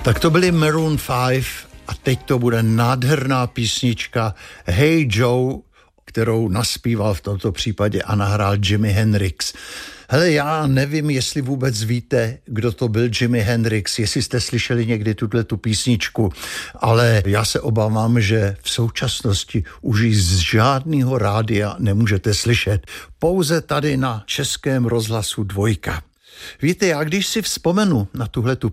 Tak to byly Maroon 5 a teď to bude nádherná písnička Hey Joe, kterou naspíval v tomto případě a nahrál Jimi Hendrix. Hele, já nevím, jestli vůbec víte, kdo to byl Jimi Hendrix, jestli jste slyšeli někdy tu písničku, ale já se obávám, že v současnosti už ji z žádného rádia nemůžete slyšet. Pouze tady na Českém rozhlasu 2. Víte, já když si vzpomenu na tu